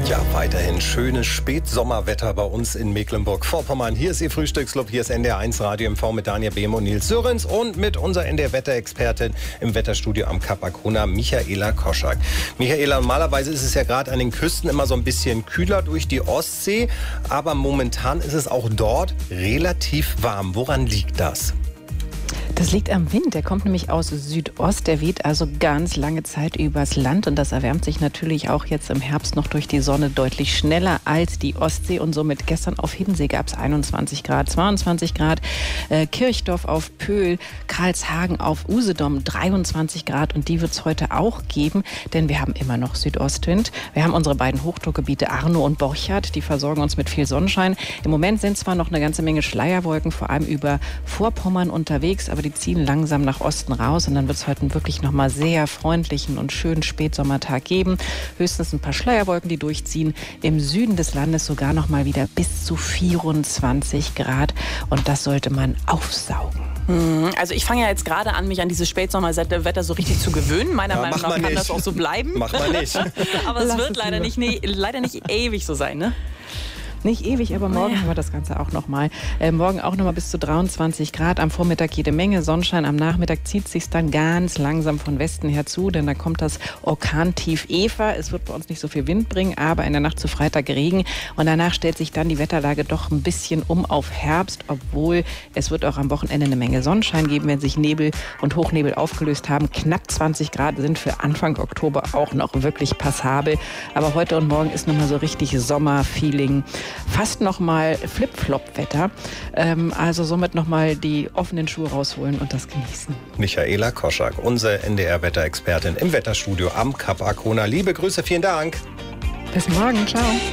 Ja, weiterhin schönes Spätsommerwetter bei uns in Mecklenburg-Vorpommern. Hier ist Ihr Frühstücksclub, hier ist NDR1 Radio MV mit Daniel Behm und Nils Sörens und mit unserer NDR-Wetterexpertin im Wetterstudio am Kap Arkona, Michaela Koschak. Michaela, normalerweise ist es ja gerade an den Küsten immer so ein bisschen kühler durch die Ostsee, aber momentan ist es auch dort relativ warm. Woran liegt das? Das liegt am Wind, der kommt nämlich aus Südost, der weht also ganz lange Zeit übers Land und das erwärmt sich natürlich auch jetzt im Herbst noch durch die Sonne deutlich schneller als die Ostsee und somit gestern auf Hiddensee gab es 21 Grad, 22 Grad, Kirchdorf auf Pöhl, Karlshagen auf Usedom 23 Grad und die wird es heute auch geben, denn wir haben immer noch Südostwind. Wir haben unsere beiden Hochdruckgebiete Arno und Borchardt, die versorgen uns mit viel Sonnenschein. Im Moment sind zwar noch eine ganze Menge Schleierwolken, vor allem über Vorpommern unterwegs, aber die ziehen langsam nach Osten raus und dann wird es heute wirklich noch mal sehr freundlichen und schönen Spätsommertag geben. Höchstens ein paar Schleierwolken, die durchziehen. Im Süden des Landes sogar noch mal wieder bis zu 24 Grad und das sollte man aufsaugen. Also ich fange ja jetzt gerade an, mich an dieses Spätsommerwetter so richtig zu gewöhnen. Meiner Meinung nach kann das auch so bleiben. Mach mal nicht. Aber es wird leider nicht ewig so sein, ne? Nicht ewig, aber morgen haben wir das Ganze auch noch mal. Morgen auch noch mal bis zu 23 Grad. Am Vormittag jede Menge Sonnenschein. Am Nachmittag zieht es sich dann ganz langsam von Westen her zu, denn da kommt das Orkantief Eva. Es wird bei uns nicht so viel Wind bringen, aber in der Nacht zu Freitag Regen. Und danach stellt sich dann die Wetterlage doch ein bisschen um auf Herbst, obwohl es wird auch am Wochenende eine Menge Sonnenschein geben, wenn sich Nebel und Hochnebel aufgelöst haben. Knapp 20 Grad sind für Anfang Oktober auch noch wirklich passabel. Aber heute und morgen ist noch mal so richtig Sommerfeeling. Fast noch mal Flip-Flop-Wetter. Also somit noch mal die offenen Schuhe rausholen und das genießen. Michaela Koschak, unsere NDR-Wetterexpertin im Wetterstudio am Kap Arkona. Liebe Grüße, vielen Dank. Bis morgen, ciao.